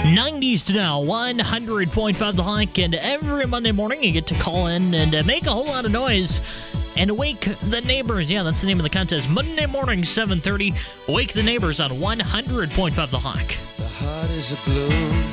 90s to now, 100.5 The Hawk, and every Monday morning you get to call in and make a whole lot of noise and wake the neighbors. Yeah, that's the name of the contest. Monday morning, 7:30, Wake the Neighbors on 100.5 The Hawk. The heart is a blue.